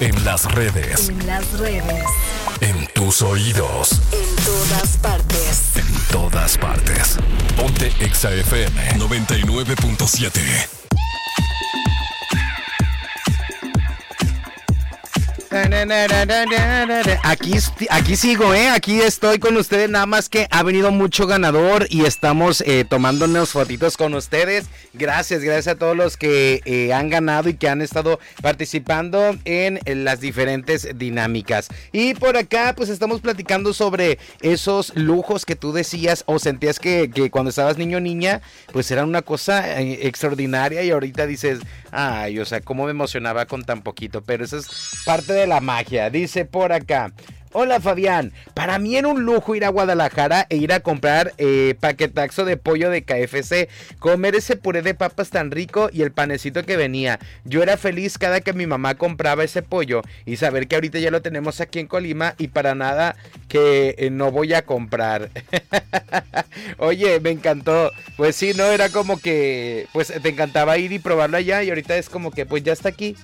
En las redes. En las redes. En tus oídos. En todas partes. En todas partes. Ponte Exa FM 99.7. Aquí sigo, aquí estoy con ustedes, nada más que ha venido mucho ganador y estamos tomándonos fotitos con ustedes. Gracias a todos los que han ganado y que han estado participando en las diferentes dinámicas. Y por acá pues estamos platicando sobre esos lujos que tú decías o sentías que cuando estabas niño o niña pues era una cosa extraordinaria, y ahorita dices, ay, o sea, cómo me emocionaba con tan poquito, pero eso es parte de la magia. Dice por acá: hola Fabián, para mí era un lujo ir a Guadalajara e ir a comprar paquetaxo de pollo de KFC, comer ese puré de papas tan rico y el panecito que venía. Yo era feliz cada que mi mamá compraba ese pollo, y saber que ahorita ya lo tenemos aquí en Colima y para nada que no voy a comprar. Oye, me encantó. Pues sí, no, era como que pues te encantaba ir y probarlo allá, y ahorita es como que pues ya está aquí.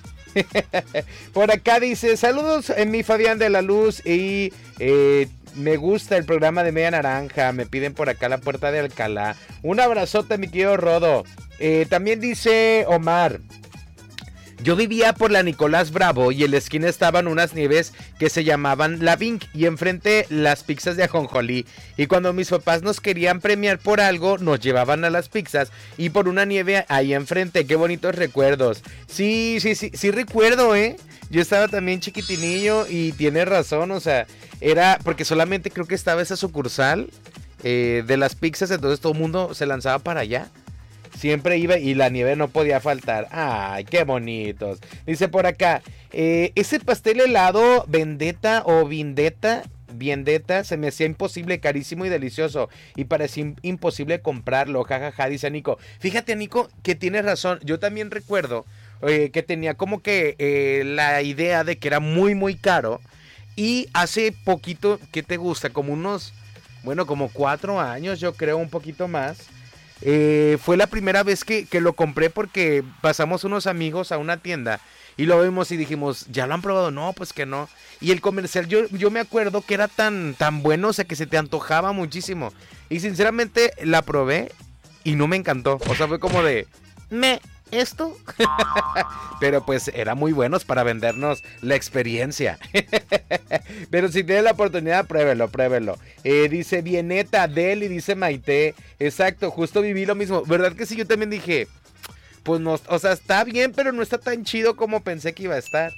Por acá dice: saludos, mi Fabián de la Luz, y me gusta el programa de Media Naranja. Me piden por acá la Puerta de Alcalá. Un abrazote, mi querido Rodo. También dice Omar: yo vivía por la Nicolás Bravo y en la esquina estaban unas nieves que se llamaban La Vinc y enfrente las pizzas de ajonjolí. Y cuando mis papás nos querían premiar por algo, nos llevaban a las pizzas y por una nieve ahí enfrente. Qué bonitos recuerdos. Sí recuerdo, Yo estaba también chiquitinillo y tienes razón, o sea, era porque solamente creo que estaba esa sucursal de las pizzas, entonces todo el mundo se lanzaba para allá. Siempre iba y la nieve no podía faltar. Ay, qué bonitos. Dice por acá: ese pastel helado Vendetta o Viendetta se me hacía imposible, carísimo y delicioso, y parecía imposible comprarlo, jajaja, dice Nico. Fíjate, Nico, que tienes razón. Yo también recuerdo que tenía como que la idea de que era muy muy caro, y hace poquito, ¿qué te gusta? Como unos, bueno, como 4 años, yo creo, un poquito más. Fue la primera vez que lo compré, porque pasamos unos amigos a una tienda y lo vimos y dijimos, ¿ya lo han probado? No, pues que no. Y el comercial, yo me acuerdo que era tan bueno, o sea, que se te antojaba muchísimo. Y sinceramente la probé y no me encantó. O sea, fue como de, ¿esto? Pero pues eran muy buenos para vendernos la experiencia. Pero si tiene la oportunidad, pruébelo. Dice Bieneta, Del, y dice Maite. Exacto, justo viví lo mismo. ¿Verdad que sí? Yo también dije, pues no, o sea, está bien, pero no está tan chido como pensé que iba a estar.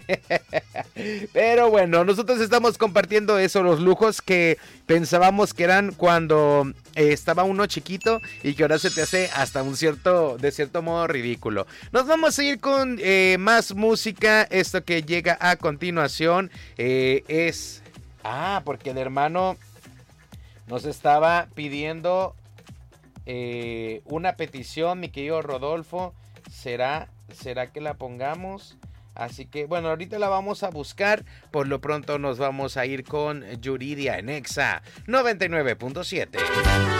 Pero bueno, nosotros estamos compartiendo eso, los lujos que pensábamos que eran cuando estaba uno chiquito y que ahora se te hace hasta de cierto modo ridículo. Nos vamos a ir con más música. Esto que llega a continuación es... porque el hermano nos estaba pidiendo una petición, mi querido Rodolfo. ¿Será que la pongamos? Así que, bueno, ahorita la vamos a buscar. Por lo pronto nos vamos a ir con Yuridia en Exa 99.7.